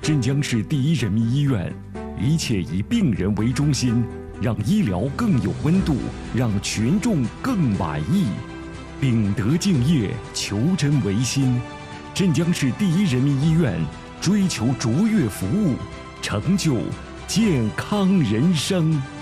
镇江市第一人民医院，一切以病人为中心，让医疗更有温度，让群众更满意。秉德敬业，求真为心。镇江市第一人民医院追求卓越服务，成就健康人生。